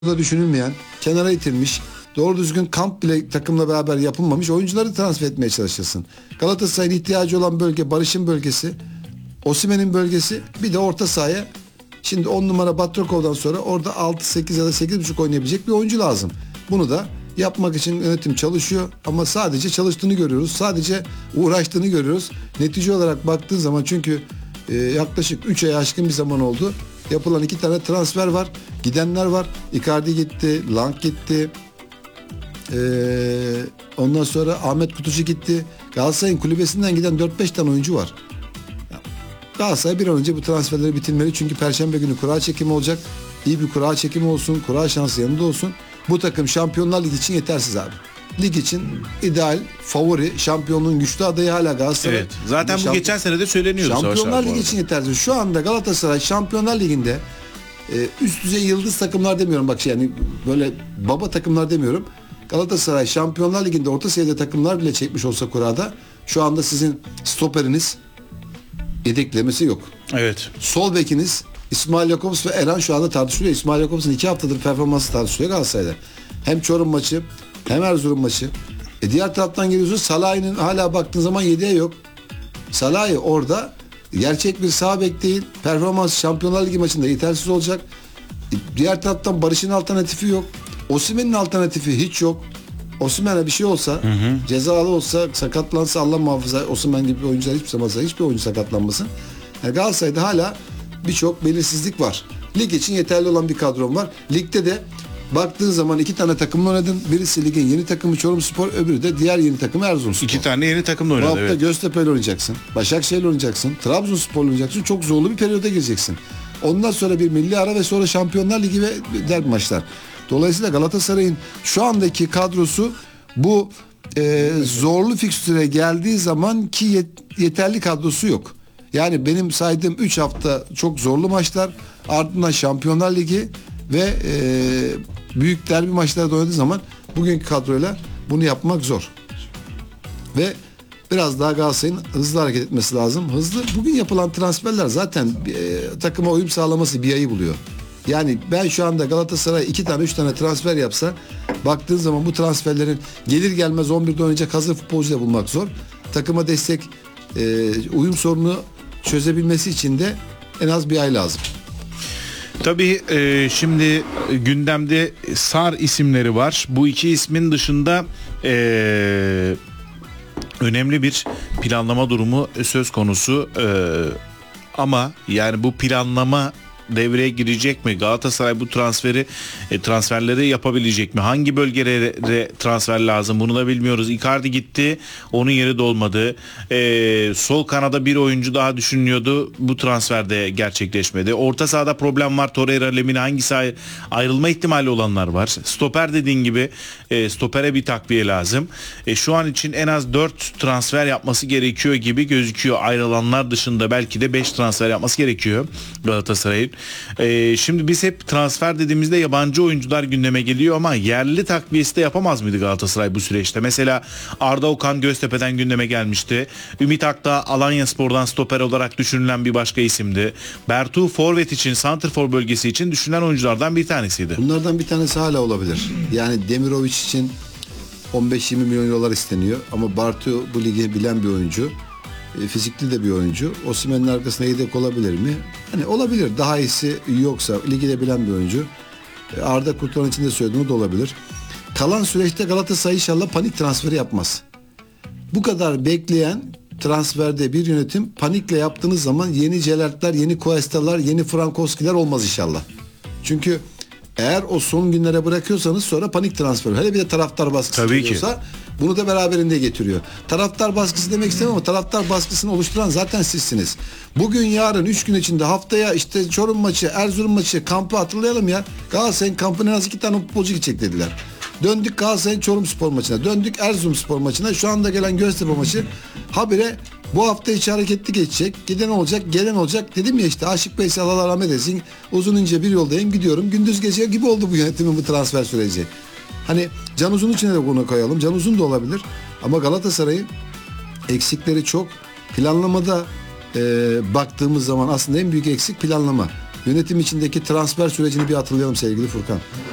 da düşünülmeyen, kenara itilmiş, doğru düzgün kamp bile takımla beraber yapılmamış oyuncuları transfer etmeye çalışırsın. Galatasaray'ın ihtiyacı olan bölge Barış'ın bölgesi, Osimhen'in bölgesi, bir de orta sahaya. Şimdi 10 numara Batrakov'dan sonra orada 6-8 ya da 8.5 oynayabilecek bir oyuncu lazım. Bunu da yapmak için yönetim çalışıyor ama sadece çalıştığını görüyoruz. Sadece uğraştığını görüyoruz. Netice olarak baktığın zaman çünkü yaklaşık 3 ay aşkın bir zaman oldu. Yapılan 2 tane transfer var. Gidenler var. Icardi gitti, Lang gitti. Ondan sonra Ahmet Kutucu gitti. Galatasaray'ın kulübesinden giden 4-5 tane oyuncu var. Galatasaray bir an önce bu transferleri bitirmeli. Çünkü Perşembe günü kura çekimi olacak. İyi bir kura çekimi olsun. Kura şansı yanında olsun. Bu takım Şampiyonlar Ligi için yetersiz abi. Lig için ideal, favori, şampiyonluğun güçlü adayı hala Galatasaray. Evet. Zaten bu geçen sene de söyleniyordu. Şampiyonlar Ligi için yetersiz. Şu anda Galatasaray Şampiyonlar Ligi'nde üst düzey yıldız takımlar demiyorum bak yani böyle baba takımlar demiyorum. Galatasaray Şampiyonlar Ligi'nde orta seviyede takımlar bile çekmiş olsa kurada şu anda sizin stoperiniz yedeklemesi yok. Evet. Sol bekiniz İsmail Jakobs ve Eren şu anda tartışılıyor. İsmail Jakobs'un 2 haftadır performansı tartışılıyor Galatasaray'da. Hem Çorum maçı hem Erzurum maçı. Diğer taraftan geliyorsun Salah'ın hala baktığın zaman 7'ye yok. Salah'ı orada gerçek bir sağ bek değil. Performans Şampiyonlar Ligi maçında yetersiz olacak. Diğer taraftan Barış'ın alternatifi yok. Osimhen'in alternatifi hiç yok. Osimhen'e bir şey olsa, cezalı olsa, sakatlansa Allah muhafaza Osimhen gibi oyuncular hiçbir oyuncu sakatlanmasın. Yani Galatasaray'da hala birçok belirsizlik var. Lig için yeterli olan bir kadron var. Ligde de baktığın zaman 2 tane takımla oynadın. Birisi ligin yeni takımı Çorumspor, öbürü de diğer yeni takımı Erzurumspor. 2 tane yeni takımla Bu oynadı. hafta Evet. Göztepe'yle oynayacaksın. Başakşehir'le oynayacaksın. Trabzonspor'la oynayacaksın. Çok zorlu bir periyoda gireceksin. Ondan sonra bir milli ara ve sonra Şampiyonlar Ligi ve derbi maçlar. Dolayısıyla Galatasaray'ın şu andaki kadrosu bu zorlu fikstüre geldiği zaman ki yeterli kadrosu yok. Yani benim saydığım 3 hafta çok zorlu maçlar, ardından Şampiyonlar Ligi ve büyük derbi maçlarda oynadığı zaman bugünkü kadroyla bunu yapmak zor. Ve biraz daha Galatasaray'ın hızlı hareket etmesi lazım. Hızlı bugün yapılan transferler zaten takıma uyum sağlaması bir ayı buluyor. Yani ben şu anda Galatasaray 2 tane 3 tane transfer yapsa baktığın zaman bu transferlerin gelir gelmez 11'de oynayacak hazır futbolcu da bulmak zor. Takıma destek uyum sorunu çözebilmesi için de en az bir ay lazım. Tabii şimdi gündemde Sar isimleri var. Bu 2 ismin dışında önemli bir planlama durumu söz konusu. Ama yani bu planlama devreye girecek mi? Galatasaray bu transferleri yapabilecek mi? Hangi bölgelere transfer lazım? Bunu da bilmiyoruz. Icardi gitti. Onun yeri dolmadı. Sol kanada bir oyuncu daha düşünülüyordu. Bu transferde gerçekleşmedi. Orta sahada problem var. Torreira, Lemina hangisi ayrılma ihtimali olanlar var. Stoper dediğin gibi stopere bir takviye lazım. Şu an için en az 4 transfer yapması gerekiyor gibi gözüküyor. Ayrılanlar dışında belki de 5 transfer yapması gerekiyor Galatasaray'ın. Şimdi biz hep transfer dediğimizde yabancı oyuncular gündeme geliyor ama yerli takviyesi de yapamaz mıydı Galatasaray bu süreçte? Mesela Arda Okan Göztepe'den gündeme gelmişti. Ümit Akdağ Alanyaspor'dan stoper olarak düşünülen bir başka isimdi. Bertu forvet için, santrfor bölgesi için düşünülen oyunculardan bir tanesiydi. Bunlardan bir tanesi hala olabilir. Yani Demirovic için 15-20 milyon eurolar isteniyor ama Bartu bu ligi bilen bir oyuncu. Fizikli de bir oyuncu. Osimhen'in arkasına yedek olabilir mi? Hani olabilir. Daha iyisi yoksa ligi de bilen bir oyuncu. Arda Kurtaran için de söylediğim de olabilir. Kalan süreçte Galatasaray inşallah panik transferi yapmaz. Bu kadar bekleyen transferde bir yönetim panikle yaptığınız zaman yeni Celertler, yeni Cuestalar, yeni Frankowski'ler olmaz inşallah. Çünkü eğer o son günlere bırakıyorsanız sonra panik transfer. Hele bir de taraftar baskısı geliyorsa bunu da beraberinde getiriyor. Taraftar baskısı demek istemem ama taraftar baskısını oluşturan zaten sizsiniz. Bugün, yarın, 3 gün içinde haftaya işte Çorum maçı, Erzurum maçı kampı hatırlayalım ya. Galatasaray'ın kampına en az 2 tane futbolcu gidecek dediler. Döndük Galatasaray'ın Çorumspor maçına. Döndük Erzurumspor maçına. Şu anda gelen Göztepe maçı habire bu hafta içi hareketli geçecek. Giden olacak, gelen olacak. Dedim ya işte Aşık Veysel Allah rahmet etsin. Uzun ince bir yoldayım gidiyorum. Gündüz gece gibi oldu bu yönetimin bu transfer süreci. Hani Can Uzun içine de bunu koyalım. Can Uzun da olabilir. Ama Galatasaray'ın eksikleri çok. Planlamada baktığımız zaman aslında en büyük eksik planlama. Yönetim içindeki transfer sürecini bir hatırlayalım sevgili Furkan.